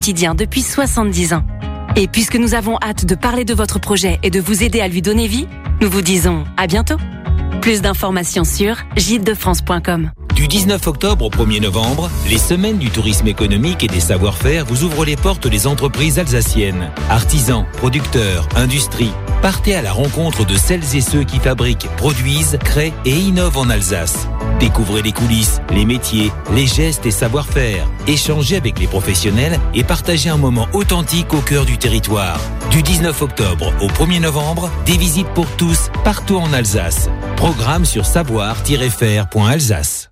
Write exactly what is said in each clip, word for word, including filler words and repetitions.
quotidien depuis soixante-dix ans. Et puisque nous avons hâte de parler de votre projet et de vous aider à lui donner vie, nous vous disons à bientôt. Plus d'informations sur gîtes de france point com. Du dix-neuf octobre au premier novembre, les semaines du tourisme économique et des savoir-faire vous ouvrent les portes des entreprises alsaciennes. Artisans, producteurs, industries, partez à la rencontre de celles et ceux qui fabriquent, produisent, créent et innovent en Alsace. Découvrez les coulisses, les métiers, les gestes et savoir-faire. Échangez avec les professionnels et partagez un moment authentique au cœur du territoire. Du dix-neuf octobre au premier novembre, des visites pour tous, partout en Alsace. Programme sur savoir tiret faire point alsace.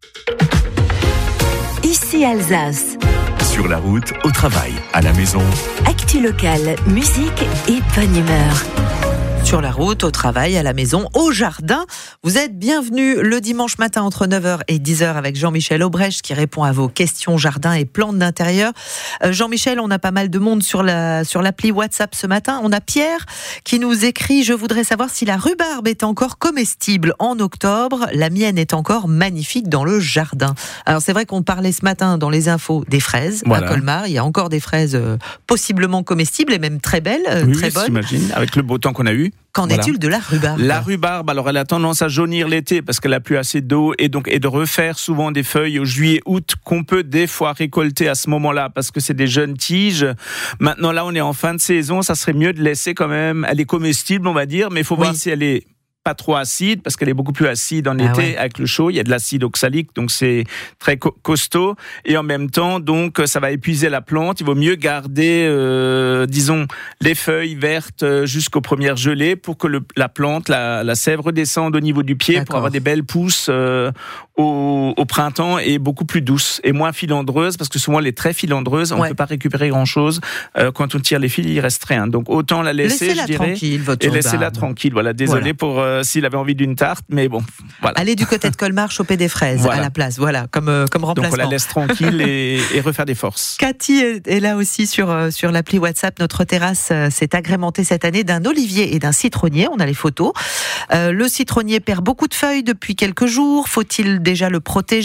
Ici Alsace. Sur la route, au travail, à la maison. Actu locale, musique et bonne humeur. Sur la route, au travail, à la maison, au jardin. Vous êtes bienvenus le dimanche matin entre neuf heures et dix heures avec Jean-Michel Aubrecht qui répond à vos questions jardin et plantes d'intérieur. Euh, Jean-Michel, on a pas mal de monde sur la sur l'appli WhatsApp ce matin. On a Pierre qui nous écrit « Je voudrais savoir si la rhubarbe est encore comestible en octobre. La mienne est encore magnifique dans le jardin. » Alors c'est vrai qu'on parlait ce matin dans les infos des fraises voilà. à Colmar. Il y a encore des fraises euh, possiblement comestibles et même très belles, euh, oui, très bonnes. J'imagine, avec le beau temps qu'on a eu. Qu'en voilà. est-il de la rhubarbe ? La rhubarbe, alors elle a tendance à jaunir l'été parce qu'elle a plus assez d'eau et donc et de refaire souvent des feuilles au juillet-août qu'on peut des fois récolter à ce moment-là parce que c'est des jeunes tiges. Maintenant là, on est en fin de saison, ça serait mieux de laisser quand même. Elle est comestible, on va dire, mais il faut oui. voir si elle est pas trop acide parce qu'elle est beaucoup plus acide en ah été ouais. avec le chaud. Il y a de l'acide oxalique, donc c'est très co- costaud et en même temps, donc ça va épuiser la plante. Il vaut mieux garder, euh, disons, les feuilles vertes jusqu'aux premières gelées pour que le, la plante, la, la sève redescende au niveau du pied D'accord. pour avoir des belles pousses euh, au, au printemps et beaucoup plus douces et moins filandreuses parce que souvent les très filandreuses, on ne ouais. peut pas récupérer grand-chose euh, quand on tire les fils, il reste rien. Donc autant la laisser, laissez-la je dirais, tranquille, votre et laissez-la tranquille. Voilà, désolé voilà. pour euh, s'il avait envie d'une tarte, mais bon, voilà. Allez du côté de Colmar choper des fraises voilà. à la place, voilà, comme, euh, comme remplacement. Donc on la laisse tranquille et, et refaire des forces. Cathy est, est là aussi sur, euh, sur l'appli WhatsApp. Notre terrasse euh, s'est agrémentée cette année d'un olivier et d'un citronnier. On a les photos. Euh, le citronnier perd beaucoup de feuilles depuis quelques jours. Faut-il déjà le protéger ?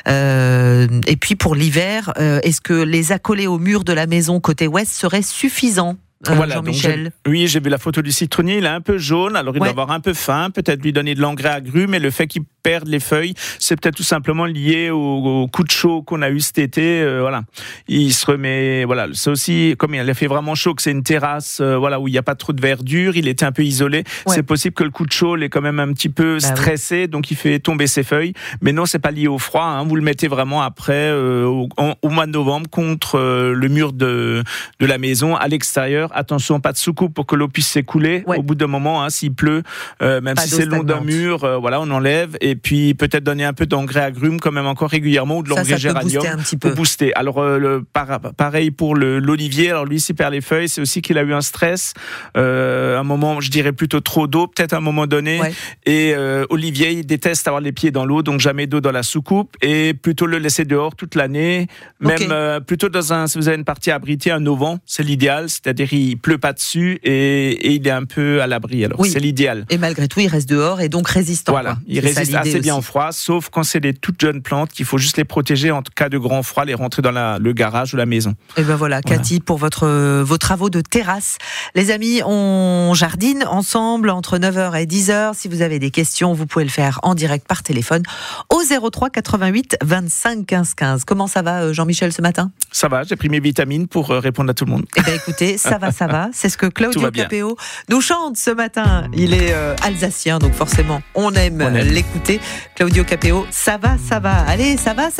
euh, Et puis pour l'hiver, euh, est-ce que les accolés au mur de la maison côté ouest seraient suffisants ? Euh, voilà, Jean-Michel. Donc j'ai, oui, j'ai vu la photo du citronnier, il est un peu jaune, alors il ouais. doit avoir un peu faim, peut-être lui donner de l'engrais agru, mais le fait qu'il perde les feuilles, c'est peut-être tout simplement lié au, au coup de chaud qu'on a eu cet été, euh, voilà. Il se remet, voilà, c'est aussi, comme il a fait vraiment chaud, que c'est une terrasse, euh, voilà, où il n'y a pas trop de verdure, il était un peu isolé, ouais. c'est possible que le coup de chaud l'ait quand même un petit peu bah stressé, oui. donc il fait tomber ses feuilles, mais non, c'est pas lié au froid, hein. Vous le mettez vraiment après, euh, au, en, au mois de novembre, contre euh, le mur de, de la maison, à l'extérieur. Attention, pas de soucoupe pour que l'eau puisse s'écouler. Ouais. Au bout d'un moment, hein, s'il pleut, euh, même pas si c'est le long d'un mur, euh, voilà, on enlève. Et puis peut-être donner un peu d'engrais agrumes quand même encore régulièrement ou de l'engrais géranium pour booster. Alors euh, le, par, pareil pour le, l'olivier. Alors lui, s'il perd les feuilles, c'est aussi qu'il a eu un stress. Euh, un moment, je dirais plutôt trop d'eau, peut-être à un moment donné. Ouais. Et euh, Olivier, il déteste avoir les pieds dans l'eau, donc jamais d'eau dans la soucoupe. Et plutôt le laisser dehors toute l'année. Même okay. euh, plutôt dans un, si vous avez une partie abritée, un auvent, c'est l'idéal. C'est-à-dire il pleut pas dessus et, et il est un peu à l'abri. Alors oui. c'est l'idéal. Et malgré tout, il reste dehors et donc résistant. Voilà, quoi. il c'est résiste assez bien au froid, sauf quand c'est des toutes jeunes plantes qu'il faut juste les protéger en cas de grand froid, les rentrer dans la, le garage ou la maison. Et ben voilà, voilà. Cathy, pour votre, vos travaux de terrasse. Les amis, on jardine ensemble entre neuf heures et dix heures. Si vous avez des questions, vous pouvez le faire en direct par téléphone au zéro trois quatre-vingt-huit vingt-cinq quinze quinze. Comment ça va, Jean-Michel, ce matin ? Ça va, j'ai pris mes vitamines pour répondre à tout le monde. Eh bien écoutez, ça va, ça va. C'est ce que Claudio Capéo nous chante ce matin. Il est euh, alsacien, donc forcément, on aime, on aime l'écouter. Claudio Capéo, ça va, ça va. Allez, ça va, ça va.